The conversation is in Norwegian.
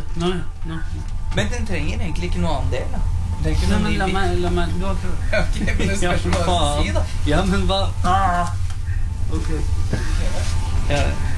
Nå. Men den trenger egentlig ikke noe annen del, da. Det er ikke Nei, noe men la meg du har prøvd. Ok, men det spørs hva du sier, da. Ja, men hva? Ok. Ja.